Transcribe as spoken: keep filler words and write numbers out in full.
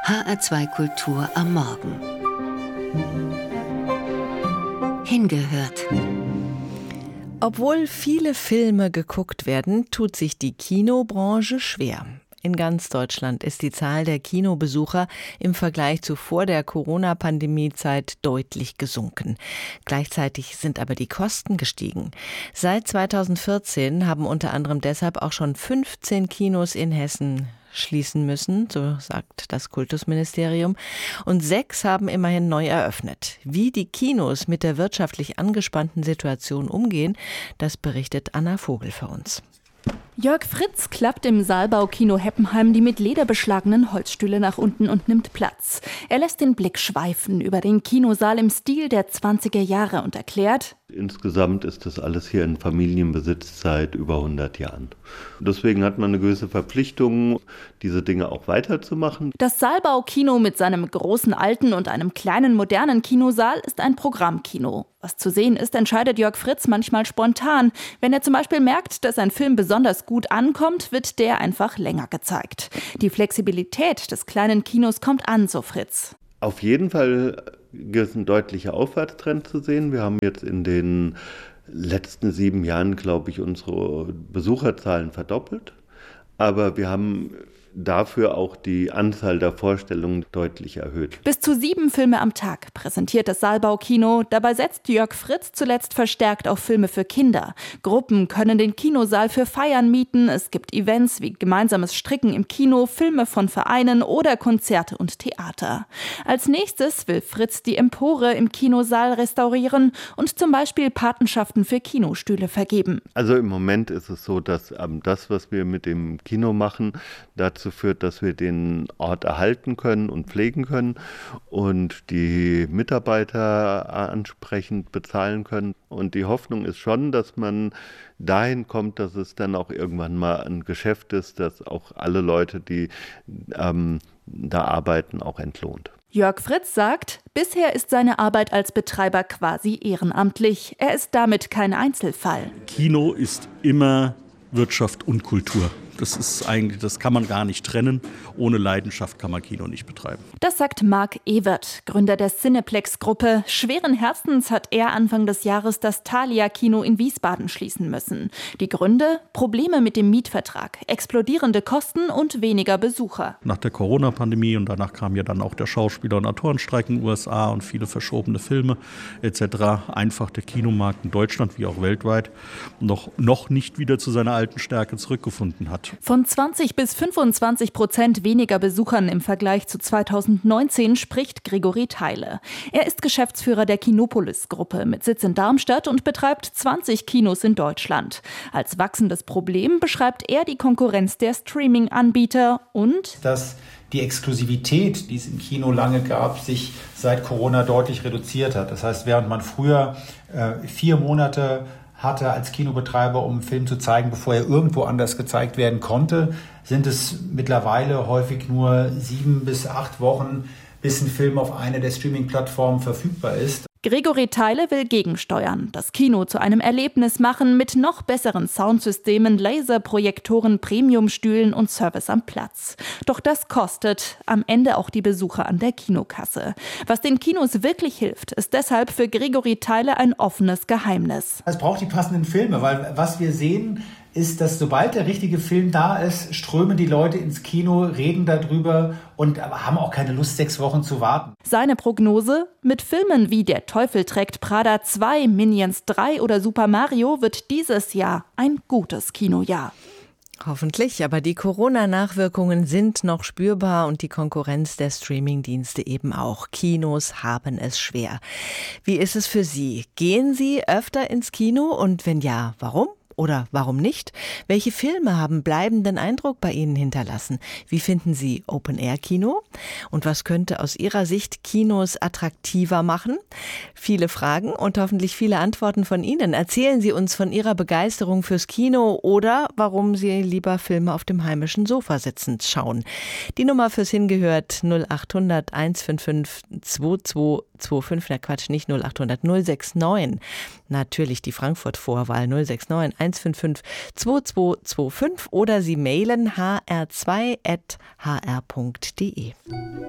H R zwei Kultur am Morgen. Hingehört. Obwohl viele Filme geguckt werden, tut sich die Kinobranche schwer. In ganz Deutschland ist die Zahl der Kinobesucher im Vergleich zu vor der Corona-Pandemie-Zeit deutlich gesunken. Gleichzeitig sind aber die Kosten gestiegen. Seit zweitausendvierzehn haben unter anderem deshalb auch schon fünfzehn Kinos in Hessen schließen müssen, so sagt das Kultusministerium. Und sechs haben immerhin neu eröffnet. Wie die Kinos mit der wirtschaftlich angespannten Situation umgehen, das berichtet Anna Vogel für uns. Jörg Fritz klappt im Saalbau-Kino Heppenheim die mit Leder beschlagenen Holzstühle nach unten und nimmt Platz. Er lässt den Blick schweifen über den Kinosaal im Stil der zwanziger Jahre und erklärt: Insgesamt ist das alles hier in Familienbesitz seit über hundert Jahren. Deswegen hat man eine gewisse Verpflichtung, diese Dinge auch weiterzumachen. Das Saalbau-Kino mit seinem großen alten und einem kleinen modernen Kinosaal ist ein Programmkino. Was zu sehen ist, entscheidet Jörg Fritz manchmal spontan. Wenn er zum Beispiel merkt, dass ein Film besonders gut ankommt, wird der einfach länger gezeigt. Die Flexibilität des kleinen Kinos kommt an, so Fritz. Auf jeden Fall ist ein deutlicher Aufwärtstrend zu sehen. Wir haben jetzt in den letzten sieben Jahren, glaube ich, unsere Besucherzahlen verdoppelt. Aber wir haben dafür auch die Anzahl der Vorstellungen deutlich erhöht. Bis zu sieben Filme am Tag präsentiert das Saalbau-Kino. Dabei setzt Jörg Fritz zuletzt verstärkt auf Filme für Kinder. Gruppen können den Kinosaal für Feiern mieten. Es gibt Events wie gemeinsames Stricken im Kino, Filme von Vereinen oder Konzerte und Theater. Als nächstes will Fritz die Empore im Kinosaal restaurieren und zum Beispiel Patenschaften für Kinostühle vergeben. Also im Moment ist es so, dass ähm, das, was wir mit dem Kino machen, dazu führt, dass wir den Ort erhalten können und pflegen können und die Mitarbeiter ansprechend bezahlen können. Und die Hoffnung ist schon, dass man dahin kommt, dass es dann auch irgendwann mal ein Geschäft ist, das auch alle Leute, die ähm, da arbeiten, auch entlohnt. Jörg Fritz sagt, bisher ist seine Arbeit als Betreiber quasi ehrenamtlich. Er ist damit kein Einzelfall. Kino ist immer Wirtschaft und Kultur. Das ist eigentlich, das kann man gar nicht trennen. Ohne Leidenschaft kann man Kino nicht betreiben. Das sagt Marc Ewert, Gründer der Cineplex-Gruppe. Schweren Herzens hat er Anfang des Jahres das Thalia-Kino in Wiesbaden schließen müssen. Die Gründe? Probleme mit dem Mietvertrag, explodierende Kosten und weniger Besucher. Nach der Corona-Pandemie und danach kam ja dann auch der Schauspieler- und Autorenstreik in den U S A und viele verschobene Filme et cetera. Einfach der Kinomarkt in Deutschland wie auch weltweit noch, noch nicht wieder zu seiner alten Stärke zurückgefunden hat. Von zwanzig bis fünfundzwanzig Prozent weniger Besuchern im Vergleich zu zweitausendneunzehn spricht Gregory Theile. Er ist Geschäftsführer der Kinopolis-Gruppe mit Sitz in Darmstadt und betreibt zwanzig Kinos in Deutschland. Als wachsendes Problem beschreibt er die Konkurrenz der Streaming-Anbieter und dass die Exklusivität, die es im Kino lange gab, sich seit Corona deutlich reduziert hat. Das heißt, während man früher äh, vier Monate hatte als Kinobetreiber, um einen Film zu zeigen, bevor er irgendwo anders gezeigt werden konnte, sind es mittlerweile häufig nur sieben bis acht Wochen, bis ein Film auf einer der Streaming-Plattformen verfügbar ist. Gregory Theile will gegensteuern, das Kino zu einem Erlebnis machen mit noch besseren Soundsystemen, Laserprojektoren, Premiumstühlen und Service am Platz. Doch das kostet am Ende auch die Besucher an der Kinokasse. Was den Kinos wirklich hilft, ist deshalb für Gregory Theile ein offenes Geheimnis. Es braucht die passenden Filme, weil was wir sehen, ist, dass sobald der richtige Film da ist, strömen die Leute ins Kino, reden darüber und haben auch keine Lust, sechs Wochen zu warten. Seine Prognose? Mit Filmen wie Der Teufel trägt Prada zwei, Minions drei oder Super Mario wird dieses Jahr ein gutes Kinojahr. Hoffentlich, aber die Corona-Nachwirkungen sind noch spürbar und die Konkurrenz der Streamingdienste eben auch. Kinos haben es schwer. Wie ist es für Sie? Gehen Sie öfter ins Kino und wenn ja, warum? Oder warum nicht? Welche Filme haben bleibenden Eindruck bei Ihnen hinterlassen? Wie finden Sie Open-Air-Kino? Und was könnte aus Ihrer Sicht Kinos attraktiver machen? Viele Fragen und hoffentlich viele Antworten von Ihnen. Erzählen Sie uns von Ihrer Begeisterung fürs Kino oder warum Sie lieber Filme auf dem heimischen Sofa sitzend schauen. Die Nummer fürs Hingehört null acht hundert eins fünf fünf zwei zwei zwei fünf, na Quatsch, nicht null acht hundert null sechs neun. Natürlich die Frankfurt-Vorwahl null sechs neun eins fünf fünf zwei zwei zwei fünf oder Sie mailen h r zwei at h r punkt d e.